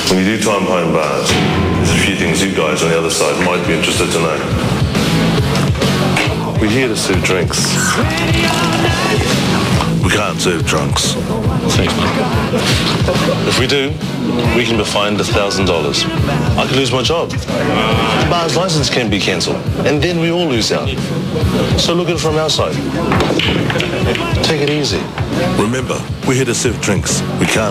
When you do time behind bars, there's a few things you guys on the other side might be interested to know. We're here to serve drinks. We can't serve drunks. Thanks, mate. If we do, we can be fined $1,000. I could lose my job. The bar's license can be cancelled, and then we all lose out. So look at it from our side. Take it easy. Remember, we're here to serve drinks. We can't